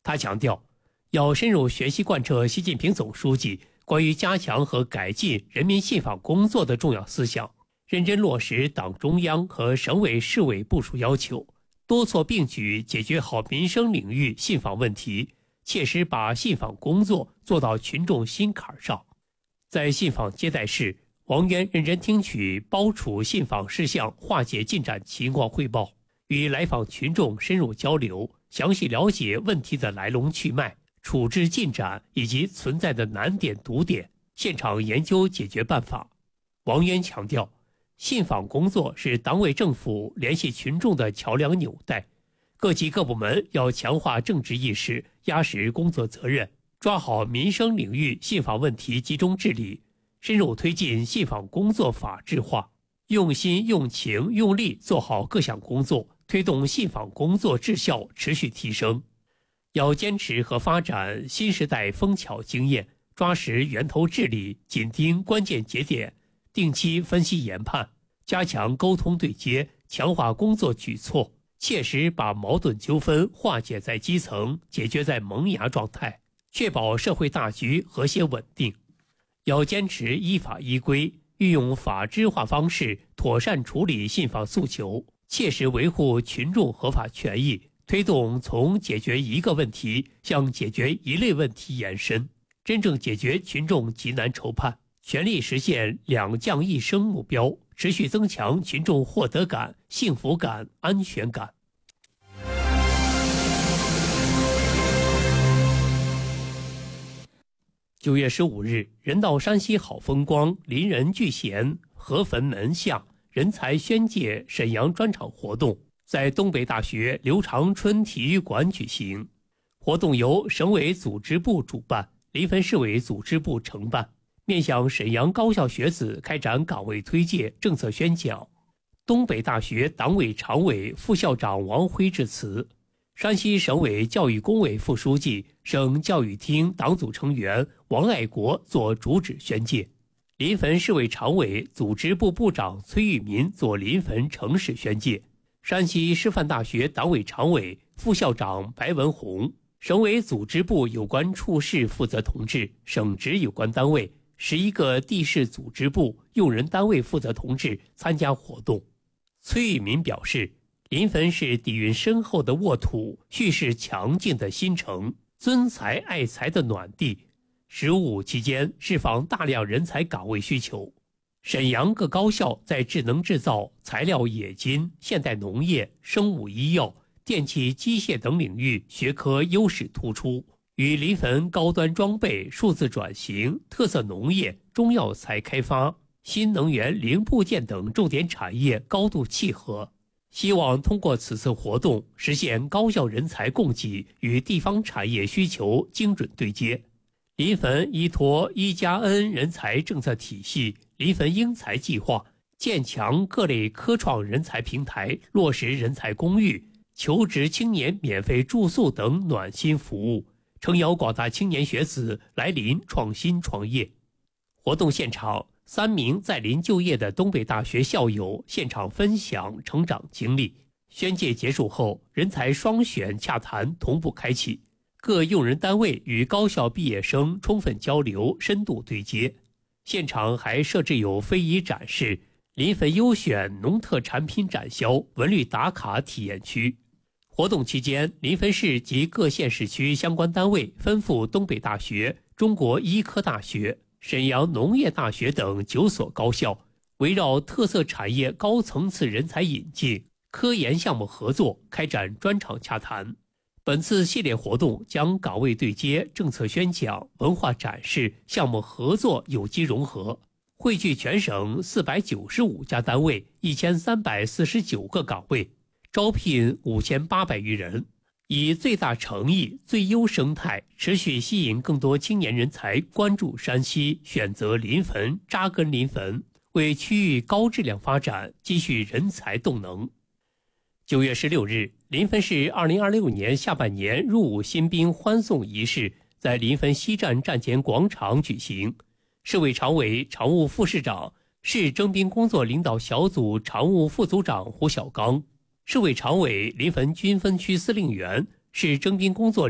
他强调，要深入学习贯彻习近平总书记关于加强和改进人民信访工作的重要思想，认真落实党中央和省委市委部署要求，多措并举解决好民生领域信访问题，切实把信访工作做到群众心坎上。在信访接待室，王渊认真听取包处信访事项化解进展情况汇报，与来访群众深入交流，详细了解问题的来龙去脉、处置进展以及存在的难点堵点，现场研究解决办法。王渊强调，信访工作是党委政府联系群众的桥梁纽带，各级各部门要强化政治意识，压实工作责任，抓好民生领域信访问题集中治理，深入推进信访工作法治化，用心用情用力做好各项工作，推动信访工作质效持续提升。要坚持和发展新时代枫桥经验，抓实源头治理，紧盯关键节点，定期分析研判，加强沟通对接，强化工作举措，切实把矛盾纠纷化解在基层，解决在萌芽状态，确保社会大局和谐稳定。要坚持依法依规，运用法治化方式，妥善处理信访诉求，切实维护群众合法权益，推动从解决一个问题向解决一类问题延伸，真正解决群众急难愁盼，全力实现两降一升目标，持续增强群众获得感、幸福感、安全感。9月15日，人到山西好风光，邻人聚贤，河汾门下，人才宣介沈阳专场活动在东北大学刘长春体育馆举行。活动由省委组织部主办，临汾市委组织部承办，面向沈阳高校学子开展岗位推介、政策宣讲。东北大学党委常委、副校长王辉致辞，山西省委教育工委副书记、省教育厅党组成员王爱国作主旨宣介，临汾市委常委、组织部部长崔玉民作临汾城市宣介，山西师范大学党委常委、副校长白文红，省委组织部有关处室负责同志、省直有关单位、11个地市组织部、用人单位负责同志参加活动。崔玉民表示，临汾是底蕴深厚的沃土，蓄势强劲的新城，尊才爱才的暖地。15期间释放大量人才岗位需求。沈阳各高校在智能制造、材料冶金、现代农业、生物医药、电气机械等领域学科优势突出，与临汾高端装备、数字转型、特色农业、中药材开发、新能源零部件等重点产业高度契合。希望通过此次活动实现高校人才供给与地方产业需求精准对接。临汾依托1+N 人才政策体系、临汾英才计划，建强各类科创人才平台，落实人才公寓、求职青年免费住宿等暖心服务，诚邀广大青年学子来临创新创业。活动现场，3名在临就业的东北大学校友现场分享成长经历。宣介结束后，人才双选洽谈同步开启，各用人单位与高校毕业生充分交流，深度对接。现场还设置有非遗展示、临汾优选农特产品展销、文旅打卡体验区。活动期间，临汾市及各县市区相关单位吩咐东北大学、中国医科大学、沈阳农业大学等9所高校，围绕特色产业高层次人才引进、科研项目合作开展专场洽谈。本次系列活动将岗位对接、政策宣讲、文化展示、项目合作有机融合，汇聚全省495家单位、1349个岗位，招聘5800余人，以最大诚意、最优生态，持续吸引更多青年人才关注山西，选择临汾，扎根临汾，为区域高质量发展积蓄人才动能。9月16日，临汾市2026年下半年入伍新兵欢送仪式在临汾西站站前广场举行。市委常委、常务副市长、市征兵工作领导小组常务副组长胡小刚，市委常委、临汾军分区司令员、市征兵工作